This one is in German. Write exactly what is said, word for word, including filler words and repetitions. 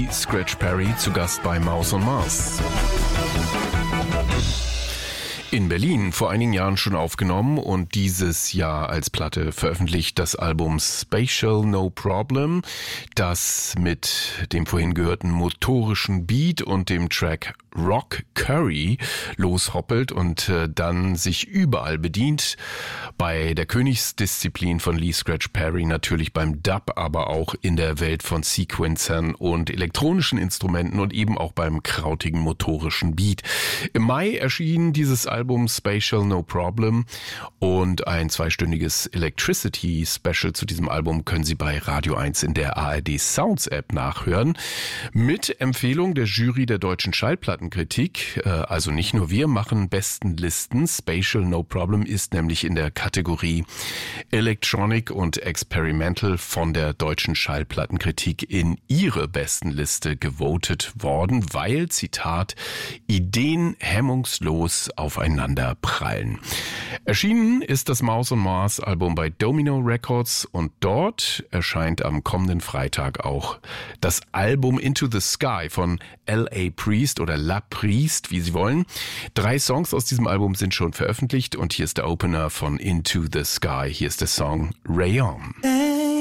Lee Scratch Perry zu Gast bei Mouse on Mars. In Berlin vor einigen Jahren schon aufgenommen und dieses Jahr als Platte veröffentlicht das Album Spatial No Problem, das mit dem vorhin gehörten motorischen Beat und dem Track Rock Curry loshoppelt und äh, dann sich überall bedient. Bei der Königsdisziplin von Lee Scratch Perry, natürlich beim Dub, aber auch in der Welt von Sequencern und elektronischen Instrumenten und eben auch beim krautigen motorischen Beat. Im Mai erschien dieses Album Spatial No Problem und ein zweistündiges Electricity Special zu diesem Album können Sie bei Radio eins in der A R D Sounds App nachhören. Mit Empfehlung der Jury der Deutschen Schallplattenkritik, also nicht nur wir machen besten Listen. Spatial No Problem ist nämlich in der Kategorie Electronic und Experimental von der Deutschen Schallplattenkritik in ihre besten Liste gewotet worden, weil, Zitat, Ideen hemmungslos aufeinander prallen. Erschienen ist das Mouse on Mars Album bei Domino Records und dort erscheint am kommenden Freitag auch das Album Into the Sky von L A Priest oder La Priest, wie Sie wollen. Drei Songs aus diesem Album sind schon veröffentlicht und hier ist der Opener von Into the Sky. Hier ist der Song Rayon.